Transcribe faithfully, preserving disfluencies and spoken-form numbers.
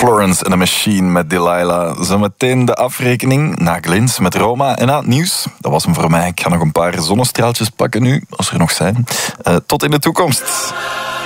Florence and the Machine met Delilah. Zometeen de afrekening na Glins met Roma en na het nieuws. Dat was hem voor mij. Ik ga nog een paar zonnestraaltjes pakken nu, als er nog zijn. Uh, tot in de toekomst.